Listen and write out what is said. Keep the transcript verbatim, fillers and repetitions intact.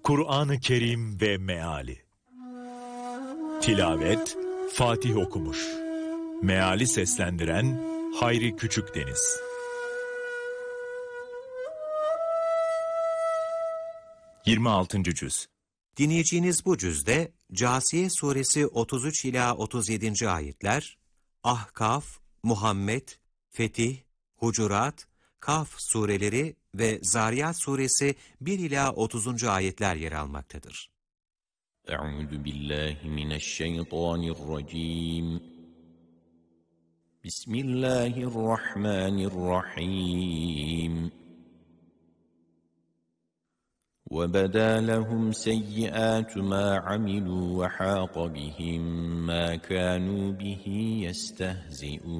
Kur'an-ı Kerim ve Meali. Tilavet Fatih okumuş. Meali seslendiren Hayri Küçükdeniz. yirmi altıncı cüz. Dinleyeceğiniz bu cüzde Câsiye suresi otuz üç ila otuz yedinci ayetler, Ahkaf, Muhammed, Fetih, Hucurat, Kaf sureleri ve Zariyat suresi bir ila otuzuncu ayetler yer almaktadır. Euzu billahi mineşşeytanirracim. Bismillahirrahmanirrahim. وَبَدَا لَهُمْ سَيِّئَاتُ مَا عَمِلُوا وَحَاقَ بِهِمْ مَا كَانُوا بِهِ يَسْتَهْزِئُونَ